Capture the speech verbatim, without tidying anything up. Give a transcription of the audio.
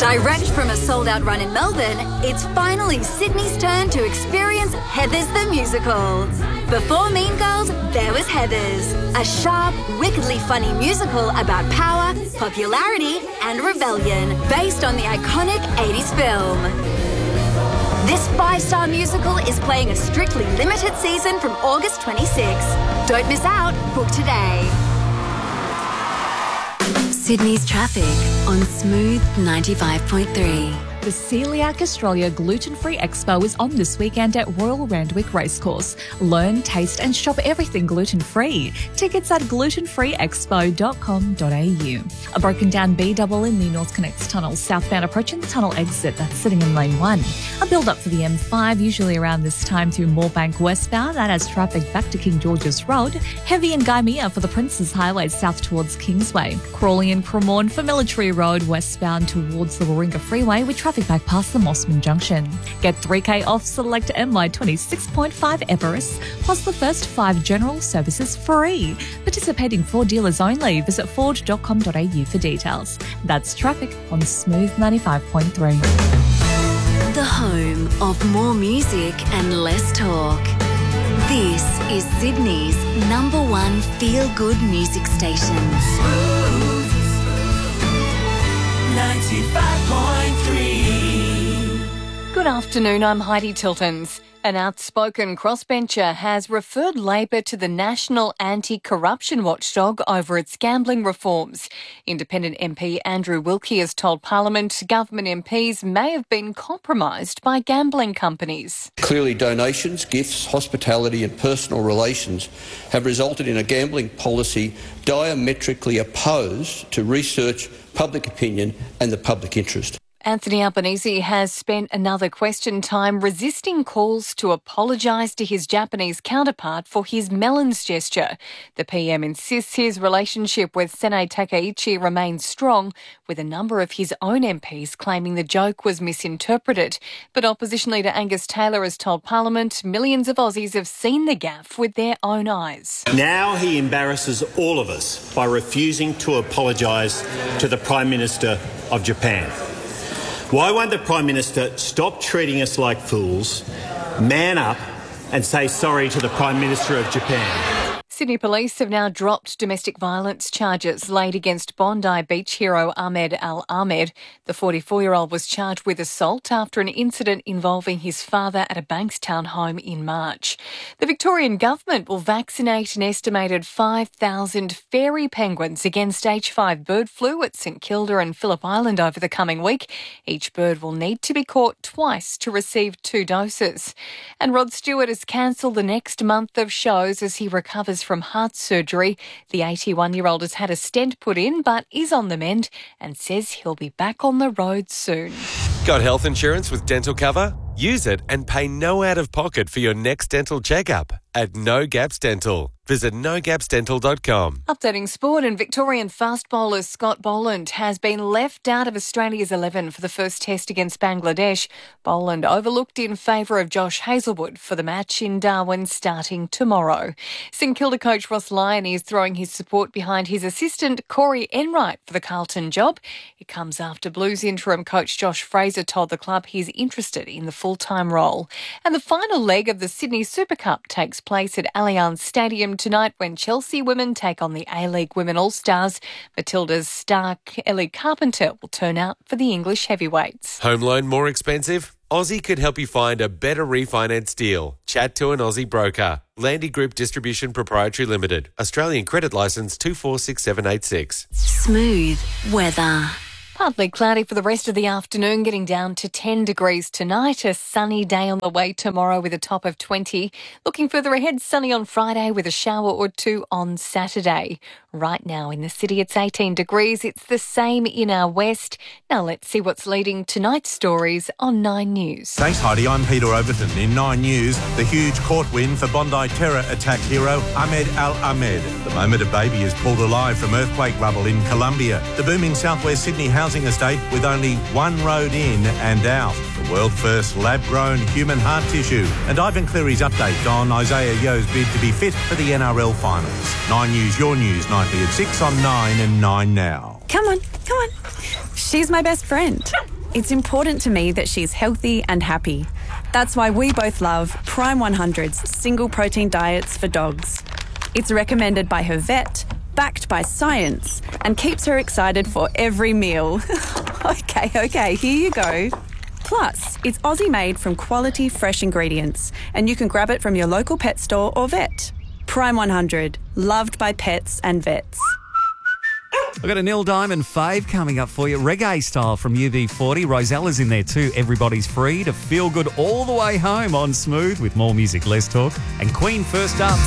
Direct from a sold-out run in Melbourne, it's finally Sydney's turn to experience Heathers the Musical. Before Mean Girls, there was Heathers, a sharp, wickedly funny musical about power, popularity and rebellion, based on the iconic eighties film. This five-star musical is playing a strictly limited season from August twenty-sixth. Don't miss out. Book today. Sydney's traffic on Smooth ninety-five point three. The Celiac Australia Gluten-Free Expo is on this weekend at Royal Randwick Racecourse. Learn, taste and shop everything gluten-free. Tickets at gluten free expo dot com dot a u. A broken down B double in the North Connects Tunnel, southbound approaching the tunnel exit, that's sitting in lane one. A build-up for the M five, usually around this time through Moorebank westbound. That has traffic back to King George's Road. Heavy in Gaimea for the Princes Highway south towards Kingsway. Crawley and Cremorne for Military Road westbound towards the Warringah Freeway with traffic back past the Mossman Junction. Get three K off select M Y twenty-six point five Everest, plus the first five general services free. Participating Ford dealers only. Visit ford dot com dot a u for details. That's traffic on Smooth ninety-five point three. The home of more music and less talk. This is Sydney's number one feel-good music station. Smooth ninety-five point three. Good afternoon, I'm Heidi Tiltons. An outspoken crossbencher has referred Labor to the National Anti-Corruption Watchdog over its gambling reforms. Independent M P Andrew Wilkie has told Parliament government M Ps may have been compromised by gambling companies. Clearly, donations, gifts, hospitality and personal relations have resulted in a gambling policy diametrically opposed to research, public opinion and the public interest. Anthony Albanese has spent another question time resisting calls to apologise to his Japanese counterpart for his melons gesture. The P M insists his relationship with Sene Takaichi remains strong, with a number of his own M Ps claiming the joke was misinterpreted. But opposition leader Angus Taylor has told Parliament millions of Aussies have seen the gaffe with their own eyes. Now he embarrasses all of us by refusing to apologise to the Prime Minister of Japan. Why won't the Prime Minister stop treating us like fools, man up and say sorry to the Prime Minister of Japan? Sydney Police have now dropped domestic violence charges laid against Bondi Beach hero Ahmed Al-Ahmed. The forty-four-year-old was charged with assault after an incident involving his father at a Bankstown home in March. The Victorian government will vaccinate an estimated five thousand fairy penguins against H five bird flu at St Kilda and Phillip Island over the coming week. Each bird will need to be caught twice to receive two doses. And Rod Stewart has cancelled the next month of shows as he recovers from heart surgery. The eighty-one-year-old has had a stent put in but is on the mend and says he'll be back on the road soon. Got health insurance with dental cover? Use it and pay no out-of-pocket for your next dental checkup at No Gaps Dental. Visit no gaps dental dot com. Updating sport, and Victorian fast bowler Scott Boland has been left out of Australia's eleven for the first test against Bangladesh. Boland overlooked in favour of Josh Hazlewood for the match in Darwin starting tomorrow. St Kilda coach Ross Lyon is throwing his support behind his assistant Corey Enright for the Carlton job. It comes after Blues interim coach Josh Fraser told the club he's interested in the full-time role. And the final leg of the Sydney Super Cup takes place at Allianz Stadium tonight when Chelsea women take on the A-League Women All-Stars. Matilda's star Ellie Carpenter will turn out for the English heavyweights. Home loan more expensive? Aussie could help you find a better refinance deal. Chat to an Aussie broker. Landy Group Distribution Proprietary Limited. Australian credit licence two four six seven eight six. Smooth weather. Partly cloudy for the rest of the afternoon, getting down to ten degrees tonight. A sunny day on the way tomorrow with a top of twenty. Looking further ahead, sunny on Friday with a shower or two on Saturday. Right now in the city, it's eighteen degrees. It's the same in our west. Now let's see what's leading tonight's stories on Nine News. Thanks, Heidi. I'm Peter Overton. In Nine News, the huge court win for Bondi terror attack hero Ahmed Al-Ahmed. The moment a baby is pulled alive from earthquake rubble in Colombia. The booming southwest Sydney housing estate with only one road in and out. The world first lab-grown human heart tissue. And Ivan Cleary's update on Isaiah Yo's bid to be fit for the N R L finals. Nine News, your news, nightly at six on Nine and Nine Now. Come on, come on. She's my best friend. It's important to me that she's healthy and happy. That's why we both love Prime one hundred's single protein diets for dogs. It's recommended by her vet, backed by science, and keeps her excited for every meal. okay, okay, here you go. Plus, it's Aussie made from quality fresh ingredients, and you can grab it from your local pet store or vet. Prime one hundred, loved by pets and vets. I've got a Neil Diamond fave coming up for you, reggae style from U B forty. Rosella's in there too. Everybody's free to feel good all the way home on Smooth with more music, less talk. And Queen first up.